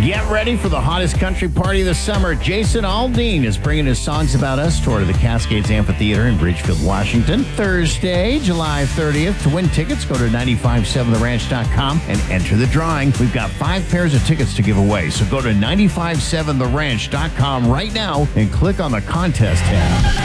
Get ready for the hottest country party of the summer. Jason Aldean is bringing his Songs About Us tour to the Cascades Amphitheater in Bridgefield, Washington, Thursday, July 30th. To win tickets, go to 957theranch.com and enter the drawing. We've got 5 pairs of tickets to give away, so go to 957theranch.com right now and click on the contest tab.